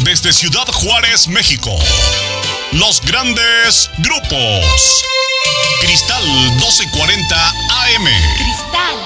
Desde Ciudad Juárez, México, los grandes grupos. Cristal 1240 AM.